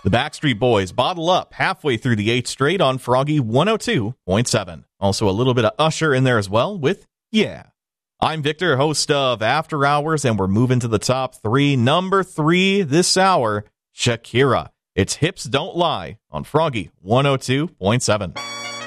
The Backstreet Boys, Bottle Up, halfway through the 8th straight on Froggy 102.7. Also a little bit of Usher in there as well with Yeah. I'm Victor, host of After Hours, and we're moving to the top 3. Number 3 this hour, Shakira. It's Hips Don't Lie on Froggy 102.7.